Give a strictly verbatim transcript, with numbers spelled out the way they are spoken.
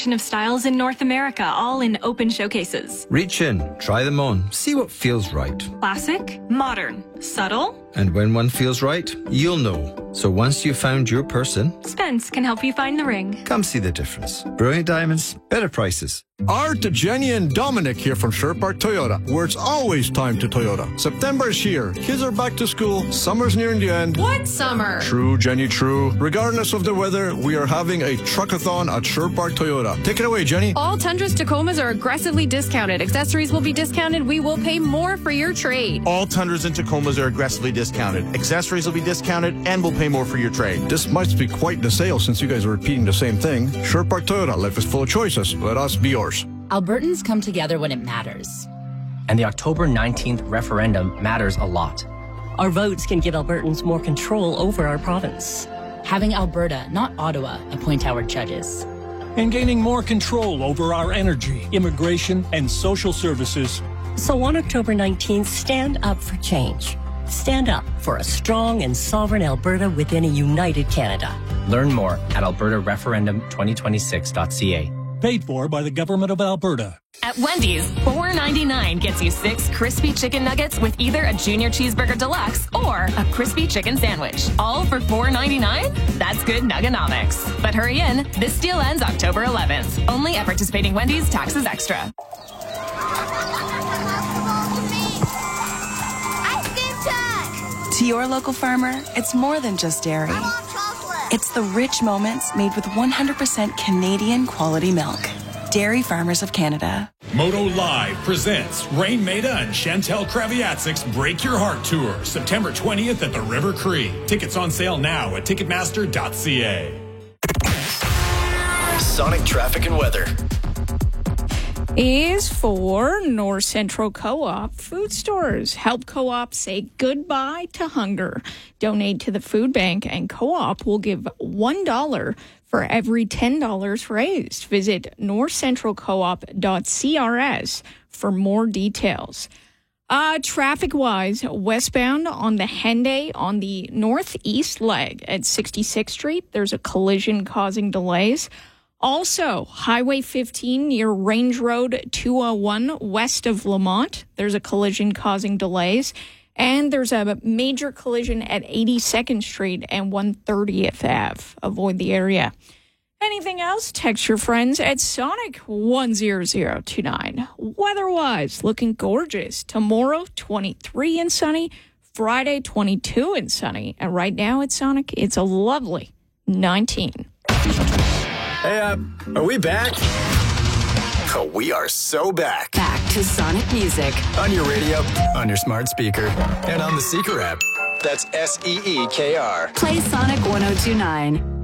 selection of styles in North America, all in open showcases. Reach in, try them on, see what feels right. Classic, modern, subtle. And when one feels right, you'll know. So once you've found your person, Spence can help you find the ring. come see the difference. Brilliant diamonds, better prices. Art, Jenny, and Dominic here from Sherwood Park Toyota, where it's always time to Toyota. September is here. Kids are back to school. Summer's nearing the end. What summer? True, Jenny, true. Regardless of the weather, we are having a truckathon at Sherwood Park Toyota. Take it away, Jenny. All Tundras Tacomas are aggressively discounted. Accessories will be discounted. We will pay more for your trade. All Tundras and Tacomas are aggressively discounted. Accessories will be discounted and we'll pay more for your trade. This must be quite the sale since you guys are repeating the same thing. Sherwood Park Toyota, life is full of choices. Let us be yours. Albertans come together when it matters. And the October nineteenth referendum matters a lot. Our votes can give Albertans more control over our province. Having Alberta, not Ottawa, appoint our judges. And gaining more control over our energy, immigration, and social services. So on October nineteenth, stand up for change. Stand up for a strong and sovereign Alberta within a united Canada. Learn more at alberta referendum twenty twenty-six dot c a. Paid for by the Government of Alberta. At Wendy's, four ninety-nine gets you six crispy chicken nuggets with either a Junior Cheeseburger Deluxe or a crispy chicken sandwich. All for four ninety-nine? That's good nuggonomics. But hurry in, this deal ends October eleventh. Only at participating Wendy's, taxes extra. To your local farmer, it's more than just dairy. It's the rich moments made with one hundred percent Canadian quality milk. Dairy Farmers of Canada. Moto Live presents Rain Maida and Chantel Kraviatzik's Break Your Heart Tour, September twentieth at the River Cree. Tickets on sale now at ticketmaster dot c a. Sonic traffic and weather is for North Central Co-op food stores. Help Co-op say goodbye to hunger. Donate to the food bank, and Co-op will give one dollar for every ten dollars raised. Visit north central co op dot c r s for more details. Uh, traffic-wise, westbound on the Henday on the northeast leg at sixty-sixth Street, there's a collision causing delays. Also, Highway fifteen near Range Road two oh one west of Lamont. There's a collision causing delays. And there's a major collision at eighty-second Street and one thirtieth Avenue. Avoid the area. Anything else? Text your friends at Sonic one zero zero two nine. Weather-wise, looking gorgeous. Tomorrow, twenty-three and sunny. Friday, twenty-two and sunny. And right now at Sonic, it's a lovely nineteen. Hey, uh, are we back? Oh, we are so back. Back to Sonic Music. On your radio, on your smart speaker, and on the Seeker app. That's S E E K R. Play Sonic one oh two nine.